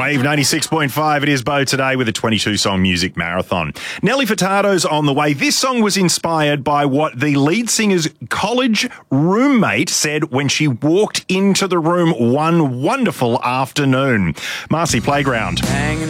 Wave 96.5, it is Bo today with a 22-song music marathon. Nelly Furtado's on the way. This song was inspired by what the lead singer's college roommate said when she walked into the room one wonderful afternoon. Marcy Playground.